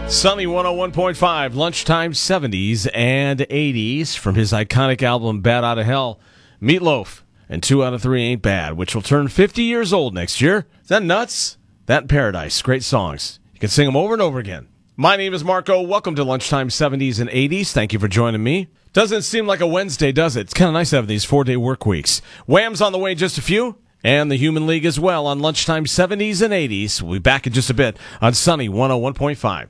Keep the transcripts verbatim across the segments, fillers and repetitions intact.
Sunny one oh one point five, lunchtime seventies and eighties from his iconic album Bat Out of Hell. Meatloaf and Two Out of Three Ain't Bad, which will turn fifty years old next year. Is that nuts? That and Paradise, great songs. You can sing them over and over again. My name is Marco. Welcome to Lunchtime seventies and eighties. Thank you for joining me. Doesn't seem like a Wednesday, does it? It's kind of nice to have these four-day work weeks. Wham's on the way in just a few, and the Human League as well on Lunchtime seventies and eighties. We'll be back in just a bit on Sunny one oh one point five.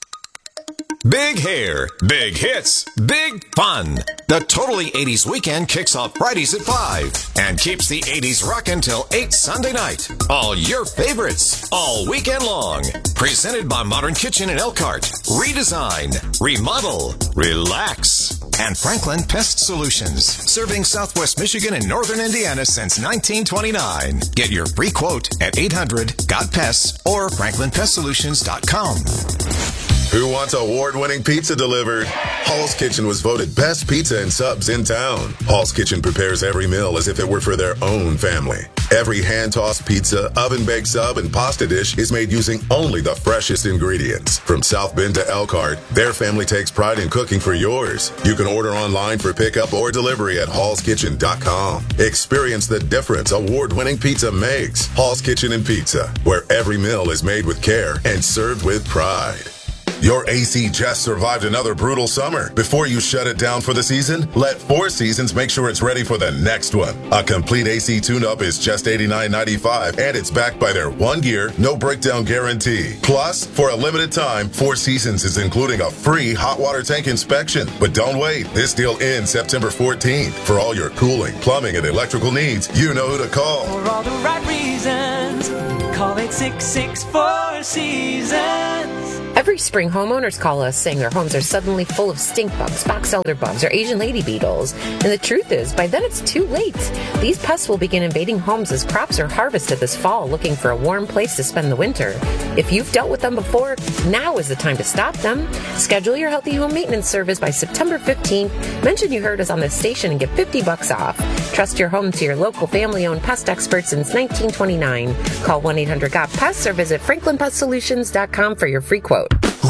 Big hair, big hits, big fun. The Totally eighties Weekend kicks off Fridays at five and keeps the eighties rockin' till eight Sunday night. All your favorites, all weekend long. Presented by Modern Kitchen in Elkhart. Redesign, remodel, relax. And Franklin Pest Solutions, serving Southwest Michigan and Northern Indiana since nineteen twenty-nine. Get your free quote at eight hundred got pests or franklin pest solutions dot com. Who wants award-winning pizza delivered? Hall's Kitchen was voted best pizza and subs in town. Hall's Kitchen prepares every meal as if it were for their own family. Every hand-tossed pizza, oven-baked sub, and pasta dish is made using only the freshest ingredients. From South Bend to Elkhart, their family takes pride in cooking for yours. You can order online for pickup or delivery at halls kitchen dot com. Experience the difference award-winning pizza makes. Hall's Kitchen and Pizza, where every meal is made with care and served with pride. Your A C just survived another brutal summer. Before you shut it down for the season, let Four Seasons make sure it's ready for the next one. A complete A C tune-up is just eighty-nine ninety-five, and it's backed by their one-year, no-breakdown guarantee. Plus, for a limited time, Four Seasons is including a free hot water tank inspection. But don't wait. This deal ends September fourteenth. For all your cooling, plumbing, and electrical needs, you know who to call. For all the right reasons, call eight six six, four seasons. Every spring, homeowners call us saying their homes are suddenly full of stink bugs, box elder bugs, or Asian lady beetles. And the truth is, by then it's too late. These pests will begin invading homes as crops are harvested this fall, looking for a warm place to spend the winter. If you've dealt with them before, now is the time to stop them. Schedule your Healthy Home Maintenance service by September fifteenth. Mention you heard us on this station and get fifty bucks off. Trust your home to your local family-owned pest expert since nineteen twenty-nine. Call one eight hundred got pests or visit franklin pest solutions dot com for your free quote.